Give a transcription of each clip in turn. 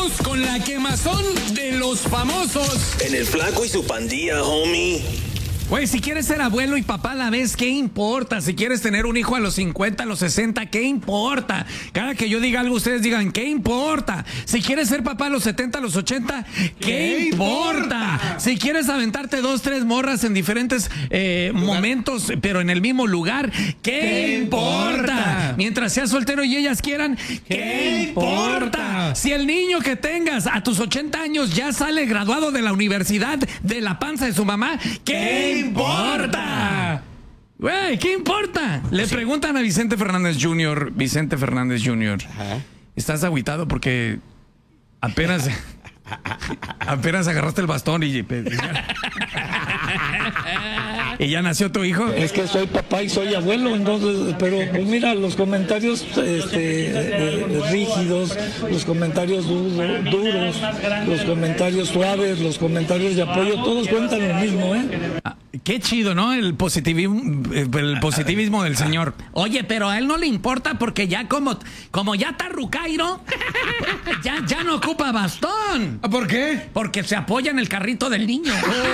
Vamos con la quemazón de los famosos. En el Flaco y su pandilla, homie. Güey, si quieres ser abuelo y papá a la vez, ¿qué importa? Si quieres tener un hijo a los 50, a los 60, ¿qué importa? Cada que yo diga algo, ustedes digan, ¿qué importa? Si quieres ser papá a los 70, a los 80, ¿qué importa? Si quieres aventarte 2, 3 morras en diferentes momentos, pero en el mismo lugar, ¿qué importa? Mientras seas soltero y ellas quieran, ¿qué importa? Si el niño que tengas a tus 80 años ya sale graduado de la universidad de la panza de su mamá, ¿qué importa? Güey, ¿qué importa? Le preguntan a Vicente Fernández Jr. Vicente Fernández Jr. ¿Estás agüitado porque apenas agarraste el bastón y ya nació tu hijo? Es que soy papá y soy abuelo, entonces, pero pues mira, los comentarios rígidos, los comentarios duros, los comentarios suaves, los comentarios de apoyo, todos cuentan lo mismo, ¿eh? Qué chido, ¿no? El positivismo del señor. Oye, pero a él no le importa porque ya como ya está Rucairo, ya no ocupa bastón. ¿Por qué? Porque se apoya en el carrito del niño.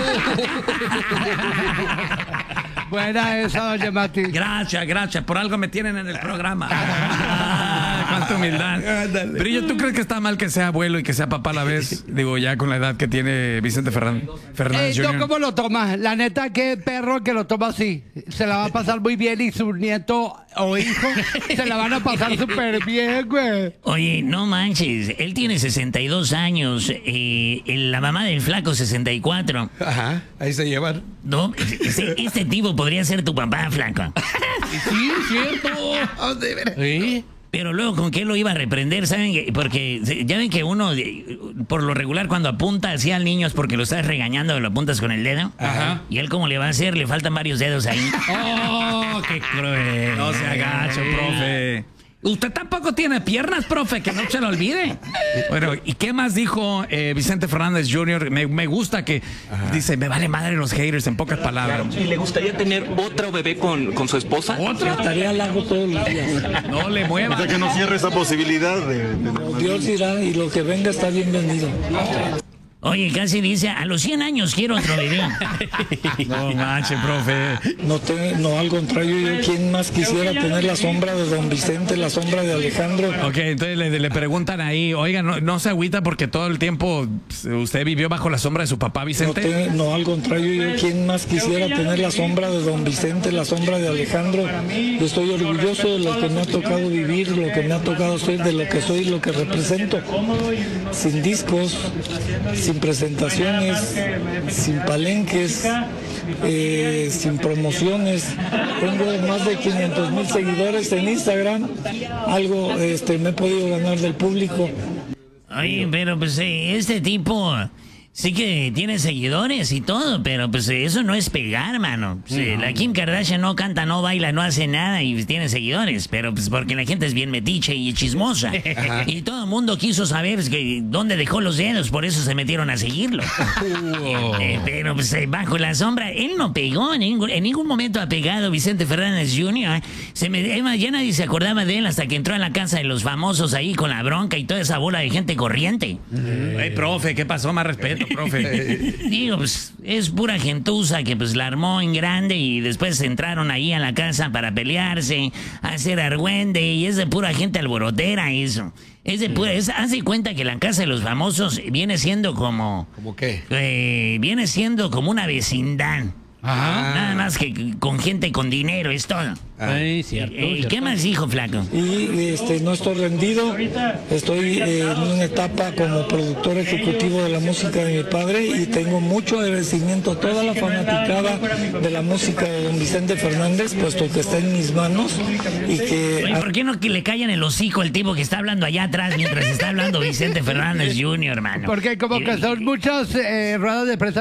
Buena esa, doña Mati. Gracias. Por algo me tienen en el programa. Cuánta humildad. Brillo, ¿tú crees que está mal que sea abuelo y que sea papá a la vez? Digo, ya con la edad que tiene Vicente Fernández Jr. ¿Cómo lo toma? La neta, qué perro que lo toma así. Se la va a pasar muy bien y su nieto o hijo se la van a pasar súper bien, güey. Oye, no manches, él tiene 62 años, la mamá del Flaco 64. Ajá, ahí se llevan. No, este tipo podría ser tu papá, Flaco. Sí, es cierto. ¿Sí? Pero luego, ¿con qué lo iba a reprender? ¿Saben? Porque ya ven que uno, por lo regular, cuando apunta así al niño es porque lo estás regañando y lo apuntas con el dedo. Ajá. ¿Y él cómo le va a hacer? Le faltan varios dedos ahí. ¡Oh, qué cruel! No se agache, profe. Usted tampoco tiene piernas, profe, que no se lo olvide. Bueno, ¿y qué más dijo Vicente Fernández Jr.? Me gusta que dice, me vale madre los haters, en pocas palabras. ¿Y le gustaría tener otro bebé con su esposa? ¿Otra? La tarea la hago todos los días. No le mueva. O sea, que no cierre esa posibilidad de Dios dirá y lo que venga está bienvenido. Oye, casi dice, a los 100 años quiero otro bebé. No manche, profe. No, al contrario, yo quién más quisiera tener la sombra de don Vicente, la sombra de Alejandro. Ok, entonces le preguntan ahí, oiga, no se agüita porque todo el tiempo usted vivió bajo la sombra de su papá, Vicente. No, al contrario, yo quién más quisiera tener la sombra de don Vicente, la sombra de Alejandro. Yo estoy orgulloso de lo que me ha tocado vivir, lo que me ha tocado ser, de lo que soy, lo que represento. Sin discos, sin presentaciones, sin palenques, sin promociones. Tengo más de 500,000 seguidores en Instagram. Algo me he podido ganar del público. Oye, pero pues este tipo sí que tiene seguidores y todo, pero pues eso no es pegar, mano. Pues, la Kim Kardashian no canta, no baila, no hace nada y tiene seguidores, pero pues porque la gente es bien metiche y chismosa. Y todo el mundo quiso saber dónde dejó los dedos, por eso se metieron a seguirlo. Pero pues bajo la sombra, él no pegó, en ningún momento ha pegado Vicente Fernández Jr. Además, ya nadie se acordaba de él hasta que entró a la casa de los famosos ahí con la bronca y toda esa bola de gente corriente. Ey, profe, ¿qué pasó? Más respeto, profe. Digo, pues es pura gentuza que pues la armó en grande y después entraron ahí a la casa para pelearse, a hacer argüende, y es de pura gente alborotera eso. Es de pura, hace cuenta que la casa de los famosos viene siendo como... ¿Cómo qué? Viene siendo como una vecindad. Ajá. Nada más que con gente con dinero, es todo. Ay, cierto. ¿Qué más dijo, Flaco? Y no estoy rendido, estoy en una etapa como productor ejecutivo de la música de mi padre y tengo mucho agradecimiento a toda la fanaticada de la música de don Vicente Fernández, puesto que está en mis manos y que... Oye, ¿por qué no que le callan el hocico el tipo que está hablando allá atrás mientras está hablando Vicente Fernández Jr., hermano? Porque como que son muchas ruedas de prensa